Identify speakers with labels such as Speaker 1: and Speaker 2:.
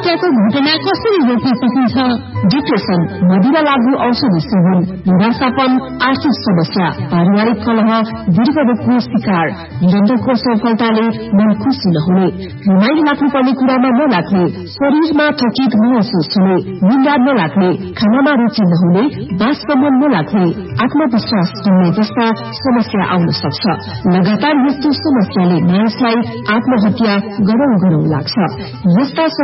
Speaker 1: आत्महत्याको घटना कसरी रोक्न सकिन्छ?
Speaker 2: डिप्रेसन, मदिरा लागू औषधि सेवन, निराशापन, आर्थिक समस्या, पारिवारिक कलह, दीर्घरोगको शिकार, निरन्तरको सफलताले मन खुसी नहुने, रमाइलो लाग्नुपर्ने कुरामा नलाग्ने, शरीरमा थकित महसुस हुने, निन्द्रा नलाग्ने, खानामा रुचि नहुने, बाससम्म नलाग्ने, आत्मविश्वास कम्ने जस्ता समस्या आउन सक्छ। लगातार यस्तो समस्याले मानिसलाई आत्महत्या गरौं लाग्छ। यस्ता